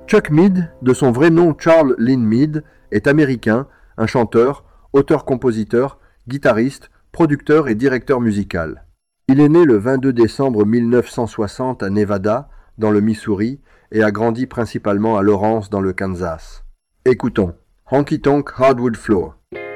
Chuck Mead, de son vrai nom Charles Lynn Mead, est américain, un chanteur, auteur-compositeur, guitariste, producteur et directeur musical. Il est né le 22 décembre 1960 à Nevada, dans le Missouri, et a grandi principalement à Lawrence, dans le Kansas. Écoutons Honky Tonk Hardwood Floor.